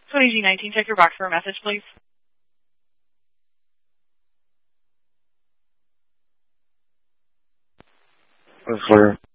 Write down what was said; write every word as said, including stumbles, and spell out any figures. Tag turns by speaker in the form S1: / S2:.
S1: twenty G nineteen, check your box for a message, please.
S2: That's clear.